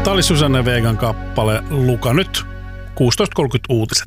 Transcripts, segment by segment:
Tämä oli Susanne Vegan kappale Luka nyt 16.30 uutiset.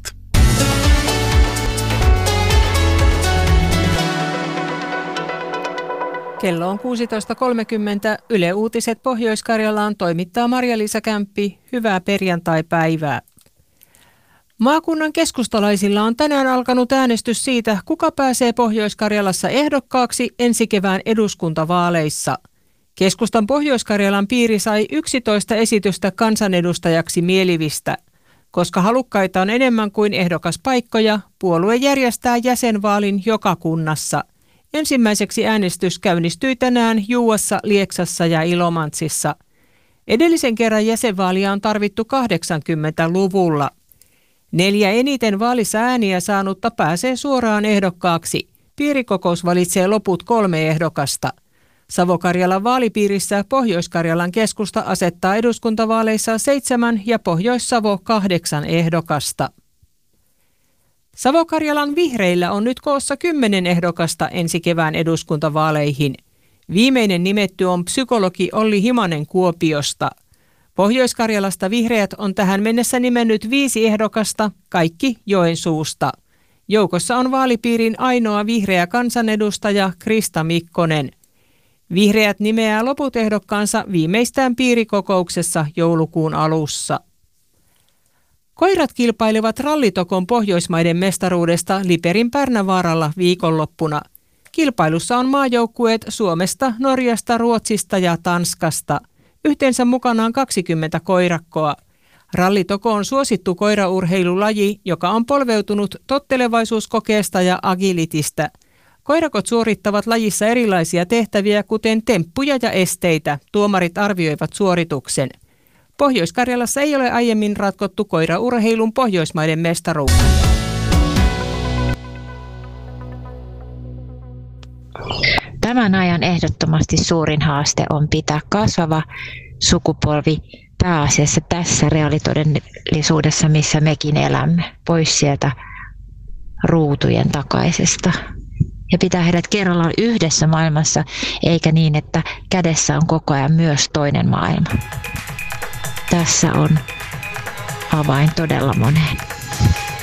Kello on 16.30. Yle Uutiset Pohjois-Karjalaan toimittaa Marja-Liisa Kämppi. Hyvää perjantai-päivää. Maakunnan keskustalaisilla on tänään alkanut äänestys siitä, kuka pääsee Pohjois-Karjalassa ehdokkaaksi ensi kevään eduskuntavaaleissa. Keskustan Pohjois-Karjalan piiri sai 11 esitystä kansanedustajaksi mielivistä. Koska halukkaita on enemmän kuin ehdokaspaikkoja, puolue järjestää jäsenvaalin joka kunnassa. Ensimmäiseksi äänestys käynnistyi tänään Juuassa, Lieksassa ja Ilomantsissa. Edellisen kerran jäsenvaalia on tarvittu 80-luvulla. 4 eniten vaalissa ääniä saanutta pääsee suoraan ehdokkaaksi. Piirikokous valitsee loput 3 ehdokasta. Savo-Karjalan vaalipiirissä Pohjois-Karjalan keskusta asettaa eduskuntavaaleissa 7 ja Pohjois-Savo 8 ehdokasta. Savo-Karjalan vihreillä on nyt koossa 10 ehdokasta ensi kevään eduskuntavaaleihin. Viimeinen nimetty on psykologi Olli Himanen Kuopiosta. Pohjois-Karjalasta vihreät on tähän mennessä nimennyt 5 ehdokasta, kaikki Joensuusta. Joukossa on vaalipiirin ainoa vihreä kansanedustaja Krista Mikkonen. Vihreät nimeää loput ehdokkaansa viimeistään piirikokouksessa joulukuun alussa. Koirat kilpailevat rallitokon Pohjoismaiden mestaruudesta Liperin Pärnävaaralla viikonloppuna. Kilpailussa on maajoukkueet Suomesta, Norjasta, Ruotsista ja Tanskasta. Yhteensä mukana on 20 koirakkoa. Rallitoko on suosittu koiraurheilulaji, joka on polveutunut tottelevaisuuskokeesta ja agilitistä. Koirakot suorittavat lajissa erilaisia tehtäviä, kuten temppuja ja esteitä. Tuomarit arvioivat suorituksen. Pohjois-Karjalassa ei ole aiemmin ratkottu koiraurheilun Pohjoismaiden mestaruutta. Tämän ajan ehdottomasti suurin haaste on pitää kasvava sukupolvi pääasiassa tässä reaalitodellisuudessa, missä mekin elämme, pois sieltä ruutujen takaisesta. Ja pitää heidät kerrallaan yhdessä maailmassa, eikä niin, että kädessä on koko ajan myös toinen maailma. Tässä on avain todella moneen.